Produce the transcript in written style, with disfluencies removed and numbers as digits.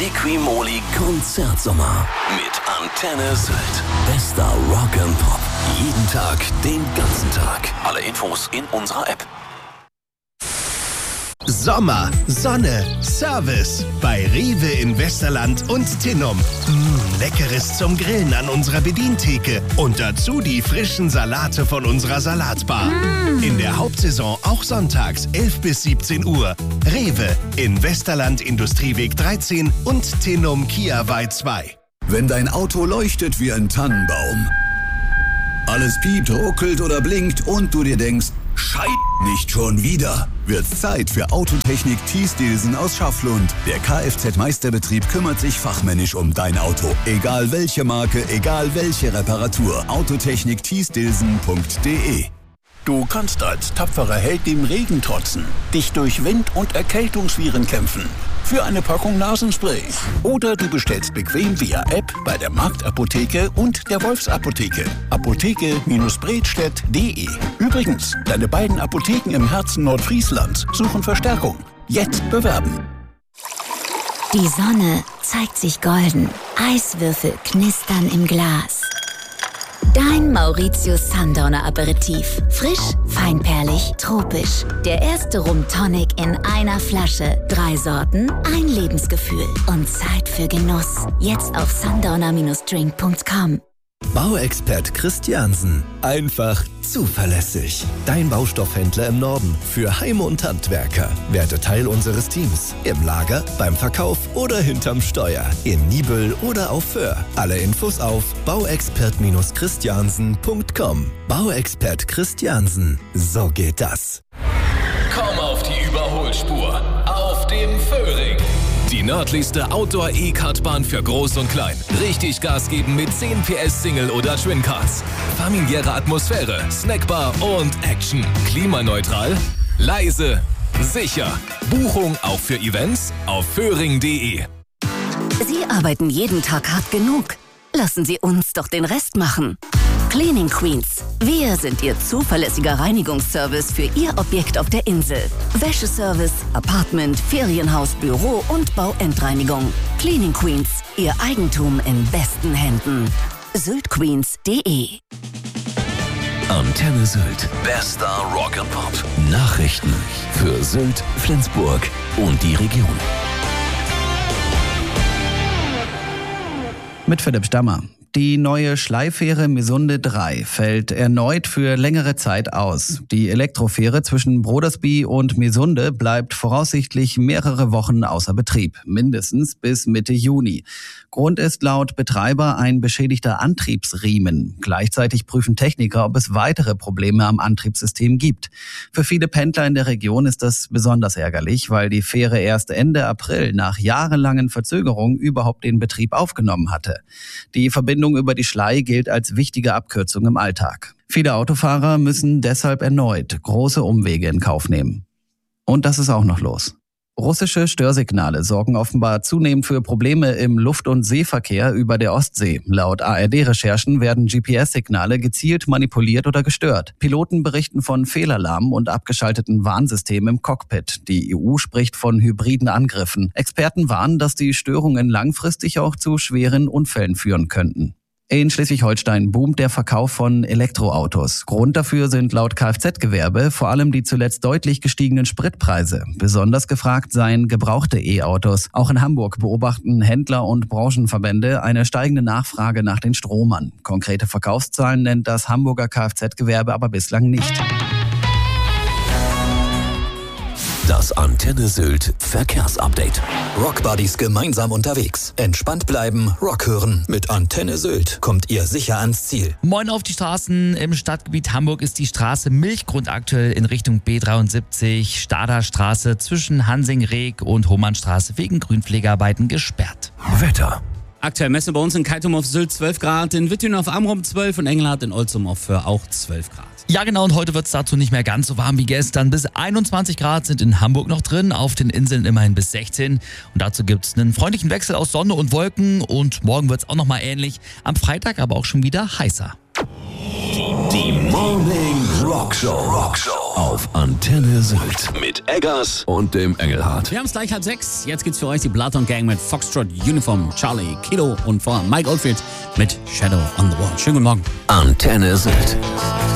Liqui-Moly Konzertsommer mit Antenne Sylt. Bester Rock'n'Pop. Jeden Tag, den ganzen Tag. Alle Infos in unserer App. Sommer, Sonne, Service bei Rewe in Westerland und Tinnum. Leckeres zum Grillen an unserer Bedientheke und dazu die frischen Salate von unserer Salatbar. In der Hauptsaison auch sonntags 11 bis 17 Uhr. Rewe in Westerland Industrieweg 13 und Tinnum Kiawei 2. Wenn dein Auto leuchtet wie ein Tannenbaum, alles piept, ruckelt oder blinkt und du dir denkst, Scheiße, nicht schon wieder, wird's Zeit für Autotechnik Thies-Dilsen aus Schafflund. Der Kfz-Meisterbetrieb kümmert sich fachmännisch um dein Auto. Egal welche Marke, egal welche Reparatur. Autotechnik Thies-Dilsen.de. Du kannst als tapferer Held dem Regen trotzen, dich durch Wind- und Erkältungsviren kämpfen. Für eine Packung Nasenspray. Oder du bestellst bequem via App bei der Marktapotheke und der Wolfsapotheke. Apotheke-bredstedt.de. Übrigens, deine beiden Apotheken im Herzen Nordfrieslands suchen Verstärkung. Jetzt bewerben. Die Sonne zeigt sich golden. Eiswürfel knistern im Glas. Dein Mauritius Sundowner Aperitif. Frisch, feinperlig, tropisch. Der erste Rum Tonic in einer Flasche. 3 Sorten, ein Lebensgefühl und Zeit für Genuss. Jetzt auf sundowner-drink.com. Bauexpert Christiansen. Einfach zuverlässig. Dein Baustoffhändler im Norden für Heime und Handwerker. Werde Teil unseres Teams. Im Lager, beim Verkauf oder hinterm Steuer. In Nibel oder auf Föhr. Alle Infos auf bauexpert-christiansen.com. Bauexpert Christiansen. So geht das. Komm auf die Überholspur. Auf dem Föhring. Die nördlichste Outdoor-E-Kartbahn für Groß und Klein. Richtig Gas geben mit 10 PS Single- oder Twin-Cars. Familiäre Atmosphäre, Snackbar und Action. Klimaneutral, leise, sicher. Buchung auch für Events auf föhring.de. Sie arbeiten jeden Tag hart genug. Lassen Sie uns doch den Rest machen. Cleaning Queens. Wir sind Ihr zuverlässiger Reinigungsservice für Ihr Objekt auf der Insel. Wäscheservice, Apartment, Ferienhaus, Büro und Bauendreinigung. Cleaning Queens. Ihr Eigentum in besten Händen. syltqueens.de. Antenne Sylt. Bester Rock'n'Pop. Nachrichten für Sylt, Flensburg und die Region. Mit Philipp Stammer. Die neue Schleifähre Misunde 3 fällt erneut für längere Zeit aus. Die Elektrofähre zwischen Brodersby und Misunde bleibt voraussichtlich mehrere Wochen außer Betrieb, mindestens bis Mitte Juni. Grund ist laut Betreiber ein beschädigter Antriebsriemen. Gleichzeitig prüfen Techniker, ob es weitere Probleme am Antriebssystem gibt. Für viele Pendler in der Region ist das besonders ärgerlich, weil die Fähre erst Ende April nach jahrelangen Verzögerungen überhaupt den Betrieb aufgenommen hatte. Die Verbindung über die Schlei gilt als wichtige Abkürzung im Alltag. Viele Autofahrer müssen deshalb erneut große Umwege in Kauf nehmen. Und das ist auch noch los. Russische Störsignale sorgen offenbar zunehmend für Probleme im Luft- und Seeverkehr über der Ostsee. Laut ARD-Recherchen werden GPS-Signale gezielt manipuliert oder gestört. Piloten berichten von Fehlalarmen und abgeschalteten Warnsystemen im Cockpit. Die EU spricht von hybriden Angriffen. Experten warnen, dass die Störungen langfristig auch zu schweren Unfällen führen könnten. In Schleswig-Holstein boomt der Verkauf von Elektroautos. Grund dafür sind laut Kfz-Gewerbe vor allem die zuletzt deutlich gestiegenen Spritpreise. Besonders gefragt seien gebrauchte E-Autos. Auch in Hamburg beobachten Händler und Branchenverbände eine steigende Nachfrage nach den Stromern. Konkrete Verkaufszahlen nennt das Hamburger Kfz-Gewerbe aber bislang nicht. Das Antenne Sylt Verkehrsupdate. Rockbuddies gemeinsam unterwegs. Entspannt bleiben, Rock hören. Mit Antenne Sylt kommt ihr sicher ans Ziel. Moin auf die Straßen. Im Stadtgebiet Hamburg ist die Straße Milchgrund aktuell in Richtung B73, Staderstraße zwischen Hansing-Reek und Homannstraße wegen Grünpflegearbeiten gesperrt. Wetter. Aktuell messen wir bei uns in Keitum auf Sylt 12 Grad, in Wittün auf Amrum 12 und Engelhardt in Olzum auf Föhr auch 12 Grad. Ja genau, und heute wird es dazu nicht mehr ganz so warm wie gestern. Bis 21 Grad sind in Hamburg noch drin, auf den Inseln immerhin bis 16. Und dazu gibt es einen freundlichen Wechsel aus Sonne und Wolken und morgen wird es auch nochmal ähnlich. Am Freitag aber auch schon wieder heißer. Die Morning Rockshow. auf Antenne Sylt mit Eggers und dem Engelhardt. Wir haben es gleich 5:30. Jetzt gibt's für euch die Bloodhound Gang mit Foxtrot Uniform, Charlie, Kilo und vor Mike Oldfield mit Shadow on the Wall. Schönen guten Morgen. Antenne Sylt.